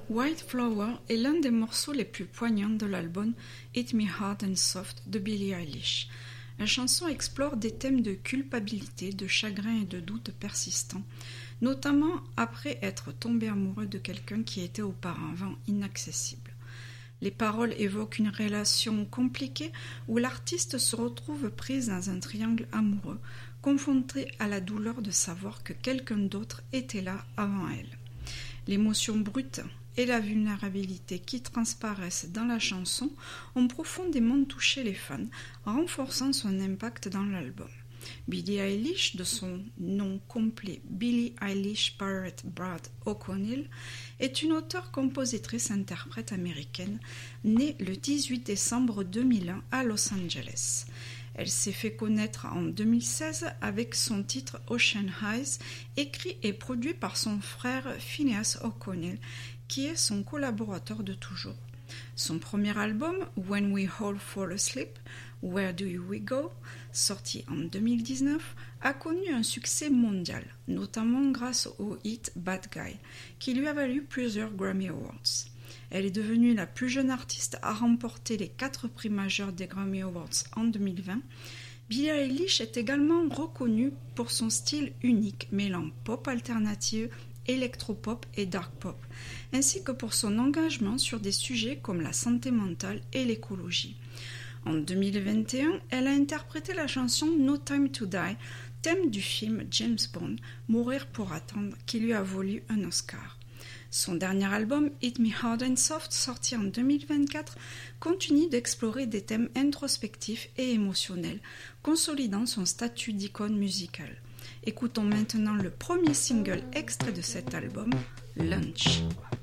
White Flower est l'un des morceaux les plus poignants de l'album Hit Me Hard and Soft de Billie Eilish. La chanson explore des thèmes de culpabilité, de chagrin et de doute persistants, notamment après être tombé amoureux de quelqu'un qui était auparavant inaccessible. Les paroles évoquent une relation compliquée où l'artiste se retrouve prise dans un triangle amoureux, confrontée à la douleur de savoir que quelqu'un d'autre était là avant elle. L'émotion brute et la vulnérabilité qui transparaissent dans la chanson ont profondément touché les fans, renforçant son impact dans l'album. Billie Eilish, de son nom complet Billie Eilish Barrett Brad O'Connell, est une auteure-compositrice-interprète américaine née le 18 décembre 2001 à Los Angeles. Elle s'est fait connaître en 2016 avec son titre Ocean Eyes, écrit et produit par son frère Phineas O'Connell, qui est son collaborateur de toujours. Son premier album, When We All Fall Asleep, Where Do We Go, sorti en 2019, a connu un succès mondial, notamment grâce au hit Bad Guy, qui lui a valu plusieurs Grammy Awards. Elle est devenue la plus jeune artiste à remporter les 4 prix majeurs des Grammy Awards en 2020. Billie Eilish est également reconnue pour son style unique, mêlant pop alternative, électropop et dark pop, ainsi que pour son engagement sur des sujets comme la santé mentale et l'écologie. En 2021, elle a interprété la chanson No Time to Die, thème du film James Bond, Mourir pour attendre, qui lui a valu un Oscar. Son dernier album, Hit Me Hard and Soft, sorti en 2024, continue d'explorer des thèmes introspectifs et émotionnels, consolidant son statut d'icône musicale. Écoutons maintenant le premier single extrait de cet album, Lunch.